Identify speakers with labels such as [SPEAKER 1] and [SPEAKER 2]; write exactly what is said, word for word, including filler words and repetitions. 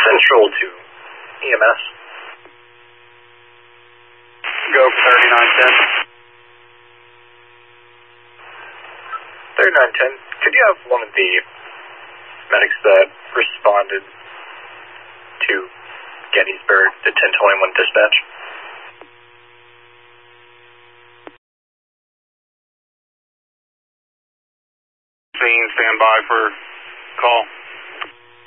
[SPEAKER 1] Central to E M S.
[SPEAKER 2] Go for thirty-nine ten.
[SPEAKER 1] thirty-nine ten, could you have one of the medics that responded to Gettysburg, the ten twenty-one dispatch?
[SPEAKER 2] Scene, stand by for call.